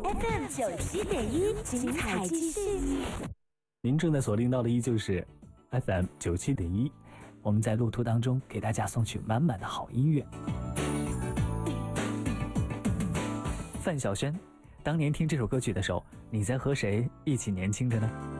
FM97.1，精彩继续。 您正在锁定到的依旧是 FM97.1，我们在路途当中给大家送去满满的好音乐。范晓萱，当年听这首歌曲的时候，你在和谁一起年轻着呢？